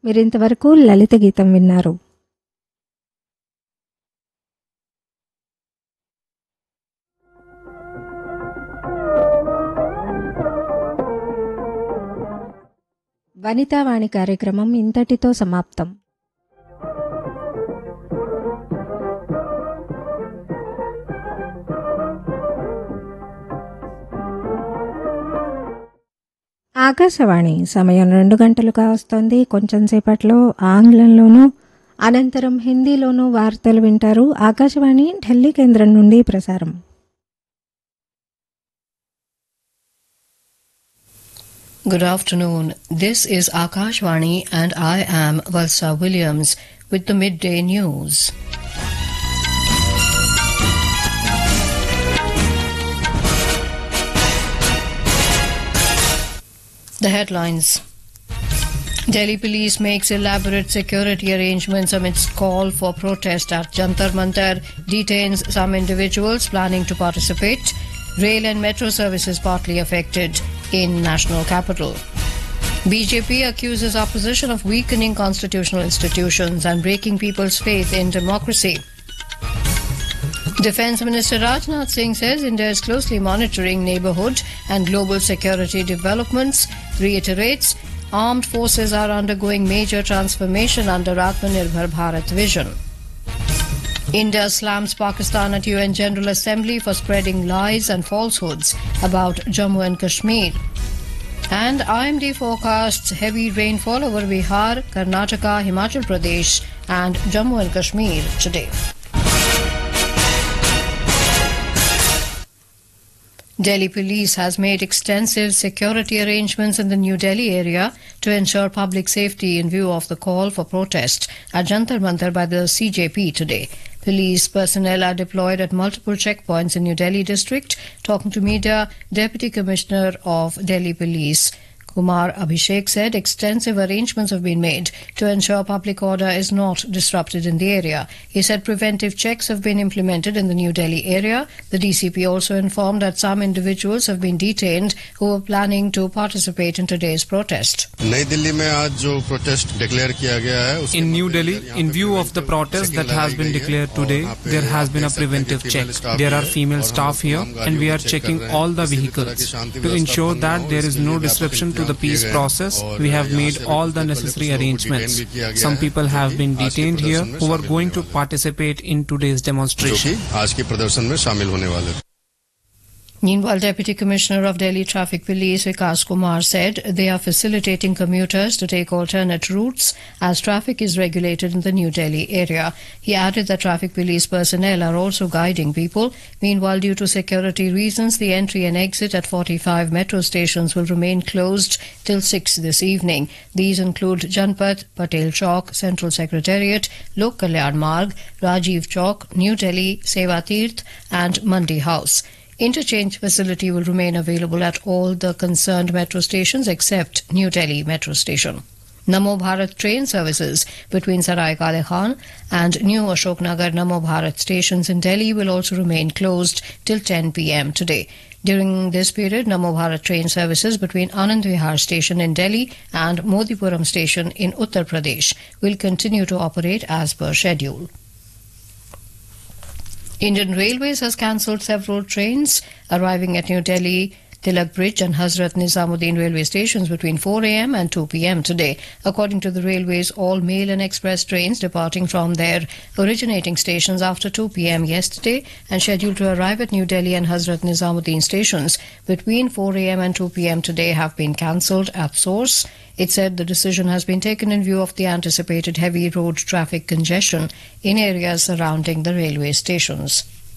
మీరింతవరకు లలిత గీతం విన్నారు. వనితావాణి కార్యక్రమం ఇంతటితో సమాప్తం. ఆకాశవాణి సమయం 2 గంటలుగా వస్తోంది. కొంచెం సేపట్లో ఆంగ్లంలోనూ అనంతరం హిందీలోనూ వార్తలు వింటారు. ఆకాశవాణి ఢిల్లీ కేంద్రం నుండి ప్రసారం. Good afternoon. This is Akashvani and I am Valsa Williams with the midday news. The headlines. Delhi police makes elaborate security arrangements amidst call for protest at Jantar Mantar, detains some individuals planning to participate. Rail and metro services partly affected in national capital. BJP accuses opposition of weakening constitutional institutions and breaking people's faith in democracy. Defence Minister Rajnath Singh says India is closely monitoring neighbourhood and global security developments, reiterates armed forces are undergoing major transformation under Atmanirbhar Bharat vision. India slams Pakistan at UN General Assembly for spreading lies and falsehoods about Jammu and Kashmir. And IMD forecasts heavy rainfall over Bihar, Karnataka, Himachal Pradesh and Jammu and Kashmir today. Delhi police has made extensive security arrangements in the New Delhi area to ensure public safety in view of the call for protest at Jantar Mantar by the CJP today. Police personnel are deployed at multiple checkpoints in New Delhi district. Talking to media, Deputy Commissioner of Delhi Police Kumar Abhishek said extensive arrangements have been made to ensure public order is not disrupted in the area. He said preventive checks have been implemented in the New Delhi area. The DCP also informed that some individuals have been detained who were planning to participate in today's protest. In New Delhi, in view of the protest that has been declared today, there has been a preventive check. There are female staff here and we are checking all the vehicles. To ensure that there is no disruption to the peace process, we have made all the necessary arrangements. Some people have been detained here who are going to participate in today's demonstration. Meanwhile, Deputy Commissioner of Delhi Traffic Police Vikas Kumar said they are facilitating commuters to take alternate routes as traffic is regulated in the New Delhi area. He added that traffic police personnel are also guiding people. Meanwhile, due to security reasons, the entry and exit at 45 metro stations will remain closed till 6 this evening. These include Janpat, Patel Chowk, Central Secretariat, Lok Kalyan Marg, Rajiv Chowk, New Delhi, Seva Tirth and Mandi House. Interchange facility will remain available at all the concerned metro stations except New Delhi Metro Station. Namo Bharat train services between Sarai Kale Khan and New Ashoknagar Namo Bharat stations in Delhi will also remain closed till 10 p.m. today. During this period, Namo Bharat train services between Anand Vihar station in Delhi and Modipuram station in Uttar Pradesh will continue to operate as per schedule. Indian Railways has cancelled several trains arriving at New Delhi, Tilak Bridge and Hazrat Nizamuddin railway stations between 4 a.m. and 2 p.m. today. According to the railways, all mail and express trains departing from their originating stations after 2 p.m. yesterday and scheduled to arrive at New Delhi and Hazrat Nizamuddin stations between 4 a.m. and 2 p.m. today have been cancelled at source. It said the decision has been taken in view of the anticipated heavy road traffic congestion in areas surrounding the railway stations.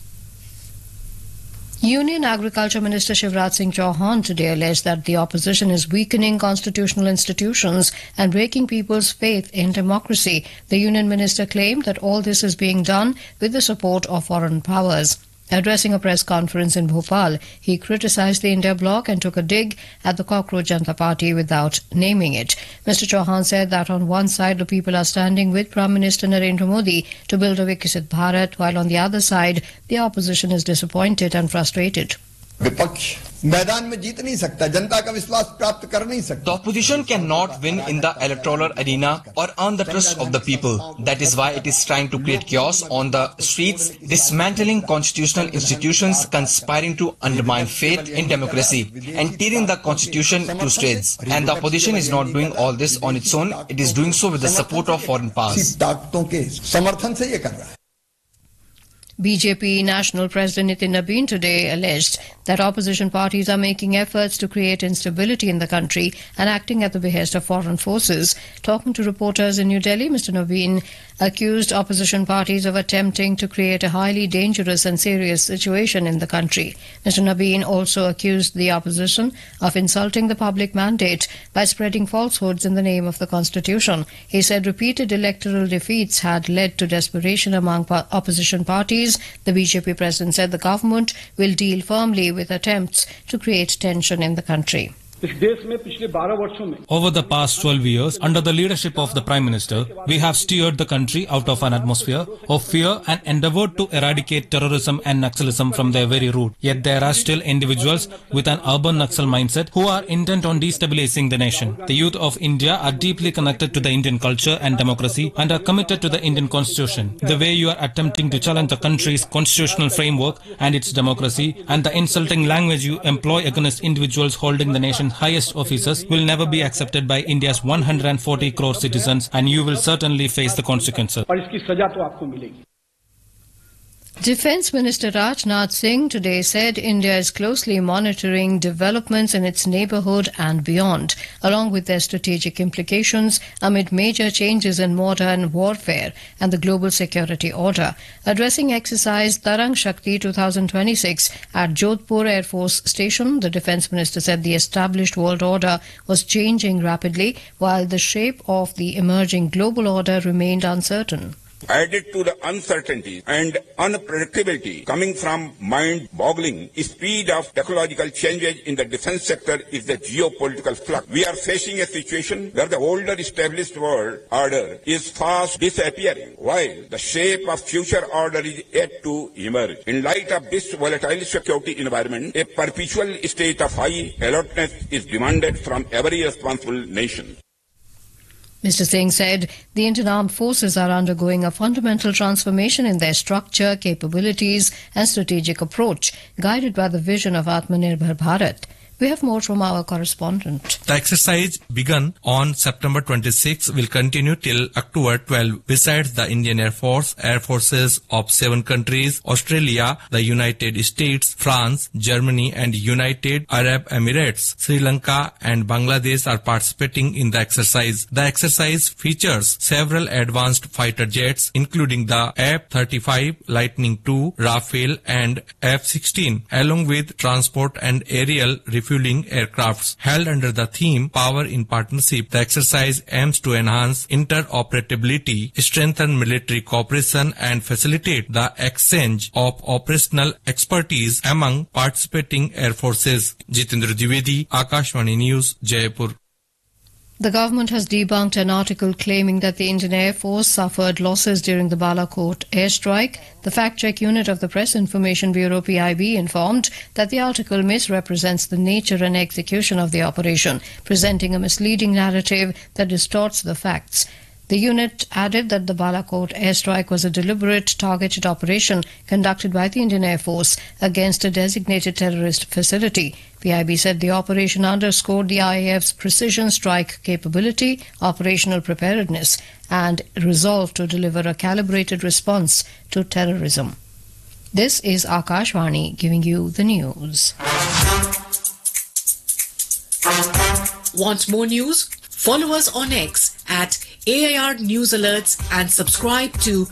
Union Agriculture Minister Shivraj Singh Chauhan today alleged that the opposition is weakening constitutional institutions and breaking people's faith in democracy. The Union Minister claimed that all this is being done with the support of foreign powers. Addressing a press conference in Bhopal, he criticized the India bloc and took a dig at the Cockroach Janata Party without naming it. Mr. Chauhan said that on one side the people are standing with Prime Minister Narendra Modi to build a Viksit Bharat, while on the other side the opposition is disappointed and frustrated. विपक्ष मैदान में जीत नहीं सकता, जनता का विश्वास प्राप्त कर नहीं सकता. The opposition cannot win in the electoral arena or earn the trust of the people. That is why it is trying to create chaos on the streets, dismantling constitutional institutions, conspiring to undermine faith in democracy, and tearing the constitution to shreds. And the opposition is not doing all this on its own. It is doing so with the support of foreign powers. ताकतों के समर्थन से ये कर रहा है. BJP National President Nitin Nabin today alleged that opposition parties are making efforts to create instability in the country and acting at the behest of foreign forces. Talking to reporters in New Delhi, Mr. Nabin accused opposition parties of attempting to create a highly dangerous and serious situation in the country. Mr. Nabin also accused the opposition of insulting the public mandate by spreading falsehoods in the name of the Constitution. He said repeated electoral defeats had led to desperation among opposition parties. The BJP president said the government will deal firmly with attempts to create tension in the country. Over the past 12 years, under the leadership of the Prime Minister, we have steered the country out of an atmosphere of fear and endeavored to eradicate terrorism and Naxalism from their very root. Yet there are still individuals with an urban Naxal mindset who are intent on destabilizing the nation. The youth of India are deeply connected to the Indian culture and democracy and are committed to the Indian Constitution. The way you are attempting to challenge the country's constitutional framework and its democracy, and the insulting language you employ against individuals holding the nation's highest offices will never be accepted by India's 140 crore citizens, and you will certainly face the consequences. Defence Minister Rajnath Singh today said India is closely monitoring developments in its neighbourhood and beyond, along with their strategic implications amid major changes in modern warfare and the global security order. Addressing exercise Tarang Shakti 2026 at Jodhpur Air Force Station, the Defence Minister said the established world order was changing rapidly, while the shape of the emerging global order remained uncertain. Added to the uncertainty and unpredictability coming from mind-boggling speed of technological changes in the defense sector is the geopolitical flux. We are facing a situation where the older established world order is fast disappearing, while the shape of future order is yet to emerge. In light of this volatile security environment, a perpetual state of high alertness is demanded from every responsible nation. Mr. Singh said the Indian Armed Forces are undergoing a fundamental transformation in their structure, capabilities and strategic approach, guided by the vision of Atmanirbhar Bharat. We have more from our correspondent. The exercise begun on September 26 will continue till October 12. Besides the Indian Air Force, air forces of 7 countries, Australia, the United States, France, Germany and United Arab Emirates, Sri Lanka and Bangladesh are participating in the exercise. The exercise features several advanced fighter jets, including the F-35, Lightning II, Rafale and F-16, along with transport and aerial refueling aircrafts. Held under the theme Power in Partnership, the exercise aims to enhance interoperability, strengthen military cooperation and facilitate the exchange of operational expertise among participating air forces. Jitendra Dwivedi, Akashvani News, Jaipur. The government has debunked an article claiming that the Indian Air Force suffered losses during the Balakot airstrike. The fact-check unit of the Press Information Bureau PIB informed that the article misrepresents the nature and execution of the operation, presenting a misleading narrative that distorts the facts. The unit added that the Balakot airstrike was a deliberate, targeted operation conducted by the Indian Air Force against a designated terrorist facility. PIB said the operation underscored the IAF's precision strike capability, operational preparedness, and resolve to deliver a calibrated response to terrorism. This is Akashvani giving you the news. Want more news? Follow us on X at AIR News Alerts and subscribe to